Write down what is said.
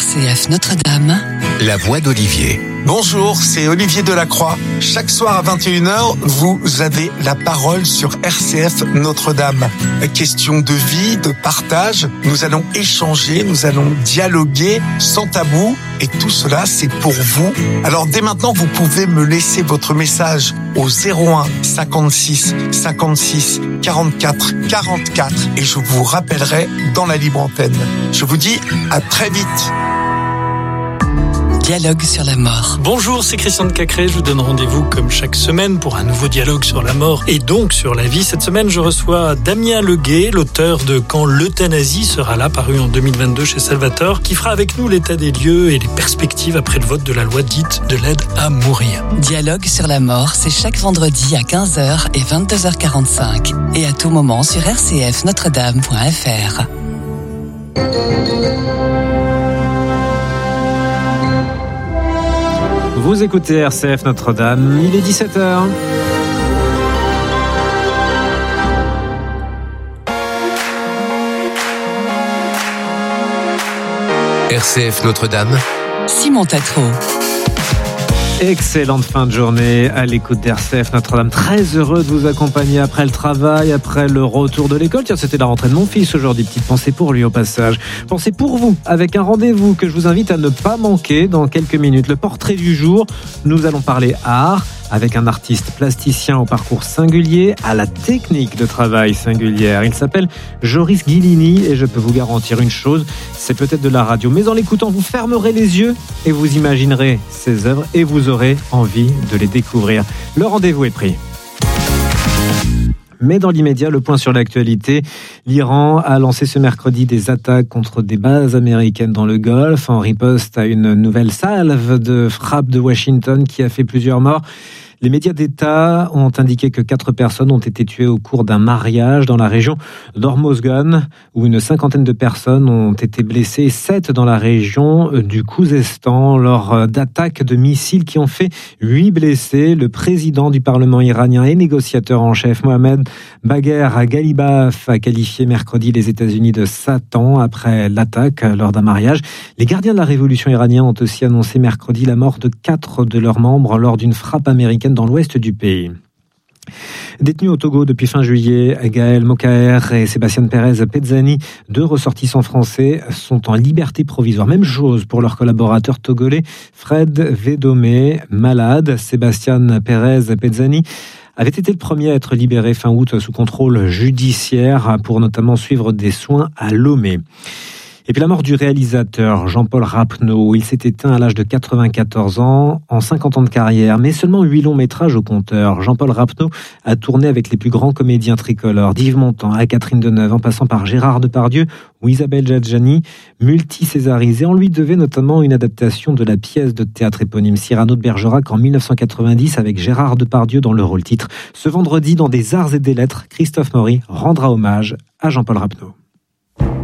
RCF Notre-Dame, la voix d'Olivier. Bonjour, c'est Olivier Delacroix. Chaque soir à 21h, vous avez la parole sur RCF Notre-Dame. Question de vie, de partage. Nous allons échanger, nous allons dialoguer sans tabou. Et tout cela, c'est pour vous. Alors dès maintenant, vous pouvez me laisser votre message au 01 56 56 44 44 et je vous rappellerai dans la libre antenne. Je vous dis à très vite. Dialogue sur la mort. Bonjour, c'est Christian de Cacré. Je vous donne rendez-vous comme chaque semaine pour un nouveau dialogue sur la mort et donc sur la vie. Cette semaine, je reçois Damien Leguet, l'auteur de Quand l'euthanasie sera là, paru en 2022 chez Salvatore, qui fera avec nous l'état des lieux et les perspectives après le vote de la loi dite de l'aide à mourir. Dialogue sur la mort, c'est chaque vendredi à 15h et 22h45 et à tout moment sur rcfnotredame.fr. Vous écoutez RCF Notre-Dame, il est 17h. RCF Notre-Dame, Simon Tatro. Excellente fin de journée à l'écoute d'RCF Notre-Dame. Très heureux de vous accompagner après le travail, après le retour de l'école. Tiens, c'était la rentrée de mon fils aujourd'hui. Petite pensée pour lui au passage. Pensée pour vous, avec un rendez-vous que je vous invite à ne pas manquer dans quelques minutes. Le portrait du jour, nous allons parler art, avec un artiste plasticien au parcours singulier, à la technique de travail singulière. Il s'appelle Joris Ghilini et je peux vous garantir une chose, c'est peut-être de la radio, mais en l'écoutant, vous fermerez les yeux et vous imaginerez ses œuvres et vous aurez envie de les découvrir. Le rendez-vous est pris. Mais dans l'immédiat, le point sur l'actualité. L'Iran a lancé ce mercredi des attaques contre des bases américaines dans le Golfe, en riposte à une nouvelle salve de frappe de Washington qui a fait plusieurs morts. Les médias d'État ont indiqué que 4 personnes ont été tuées au cours d'un mariage dans la région d'Hormozgan, où une 50aine de personnes ont été blessées, et 7 dans la région du Khouzestan, lors d'attaques de missiles qui ont fait 8 blessés. Le président du Parlement iranien et négociateur en chef, Mohamed Bagher Ghalibaf, a qualifié mercredi les États-Unis de Satan après l'attaque lors d'un mariage. Les gardiens de la révolution iranienne ont aussi annoncé mercredi la mort de 4 de leurs membres lors d'une frappe américaine dans l'ouest du pays. Détenus au Togo depuis fin juillet, Gaël Mokaer et Sébastien Pérez Pezzani, 2 ressortissants français, sont en liberté provisoire. Même chose pour leur collaborateur togolais Fred Védomé, malade. Sébastien Pérez Pezzani avait été le premier à être libéré fin août sous contrôle judiciaire pour notamment suivre des soins à Lomé. Et puis la mort du réalisateur Jean-Paul Rapneau. Il s'est éteint à l'âge de 94 ans, en 50 ans de carrière, mais seulement 8 longs métrages au compteur. Jean-Paul Rapneau a tourné avec les plus grands comédiens tricolores, d'Yves Montand à Catherine Deneuve, en passant par Gérard Depardieu ou Isabelle Giadjani, multi-césarisé. On lui devait notamment une adaptation de la pièce de théâtre éponyme Cyrano de Bergerac en 1990 avec Gérard Depardieu dans le rôle titre. Ce vendredi, dans des arts et des lettres, Christophe Maury rendra hommage à Jean-Paul Rapneau.